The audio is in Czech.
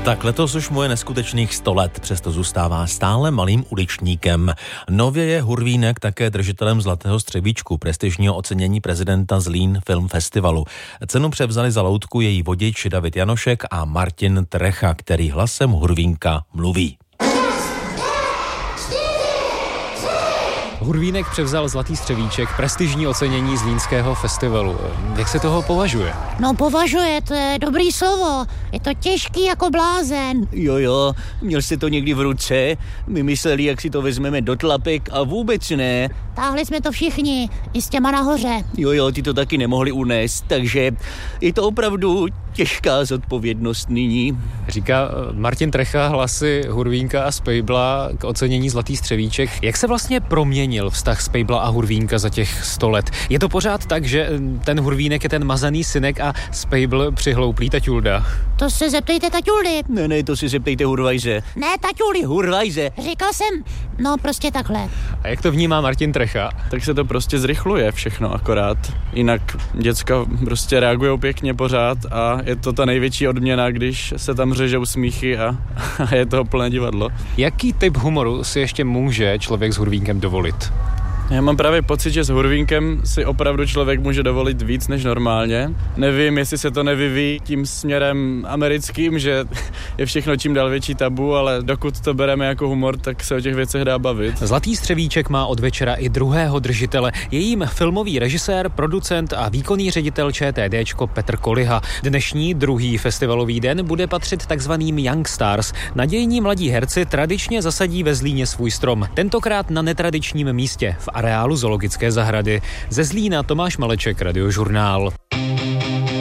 Tak letos už mu je neskutečných 100 let, přesto zůstává stále malým uličníkem. Nově je Hurvínek také držitelem Zlatého střebíčku, prestižního ocenění prezidenta Zlín Film Festivalu. Cenu převzali za loutku její vodič David Janošek a Martin Trecha, který hlasem Hurvínka mluví. Hurvínek převzal Zlatý střebíček, prestižní ocenění Zlínského festivalu. Jak se toho považuje? No považuje, to je dobrý slovo. Je to těžký jako blázen. Jo, měl jste to někdy v ruce? My mysleli, jak si to vezmeme do tlapek a vůbec ne. Táhli jsme to všichni, i s těma nahoře. Jo, ty to taky nemohli unést, takže je to opravdu těžká zodpovědnost nyní. Říká Martin Trecha, hlasy Hurvínka a Spejbla k ocenění Zlatý střebíček. Jak se vlastně proměnil vztah Spejbla a Hurvínka za těch 100 let? Je to pořád tak, že ten Hurvínek je ten mazaný synek a Spejbl přihlouplý taťulda? To se zeptejte taťuldy. Ne, to se zeptejte Hurvajze. Ne, taťuldy. Hurvajze. Říkal jsem, no prostě takhle. A jak to vnímá Martin Trecha? Tak se to prostě zrychluje všechno akorát. Jinak děcka prostě reagujou pěkně pořád a je to ta největší odměna, když se tam řežou smíchy a je to plné divadlo. Jaký typ humoru si ještě může člověk s Hurvínkem dovolit? Já mám právě pocit, že s Hurvínkem si opravdu člověk může dovolit víc než normálně. Nevím, jestli se to nevyvíjí tím směrem americkým, že je všechno čím dál větší tabu, ale dokud to bereme jako humor, tak se o těch věcech dá bavit. Zlatý střebíček má od večera i druhého držitele. Je jím filmový režisér, producent a výkonný ředitel ČTDčko Petr Koliha. Dnešní druhý festivalový den bude patřit takzvaným Young Stars. Nadějní mladí herci tradičně zasadí ve Zlíně svůj strom. Tentokrát na netradičním místě v areálu zoologické zahrady. Ze Zlína Tomáš Maleček, Radiožurnál.